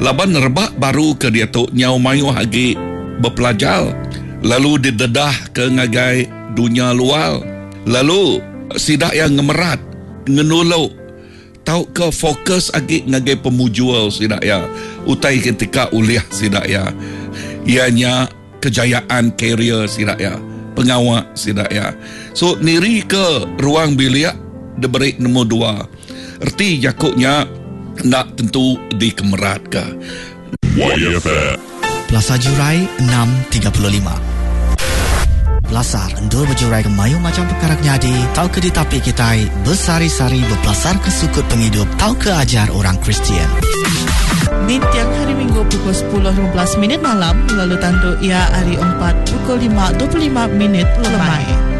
Laban rebak baru ke dia tu nyau mayu hagi berpelajar. Lalu didedah ke ngagai dunia luar. Lalu sidak yang ngemerat, ngenuluk. Tau ke fokus agi ngagai pemujual sidak ya. Utai ketika uliah sidak ya. Ianya kejayaan karier sidak ya. Pengawak sidak ya. So niri ke ruang bilik diberi nombor 2. Erti jakuknya nak tentu dikemerat ke. YFM Plaza Jurai 6.35. Belasar endur berjurai ke mayu macam perkara nyadi. Tau ke di tapi kita bersari-sari berpelasar ke sukut penghidup. Tau ke ajar orang Kristian. Di tiap hari Minggu pukul 10.15 malam. Lalu tandu ia hari 4 pukul 5.25 lemai.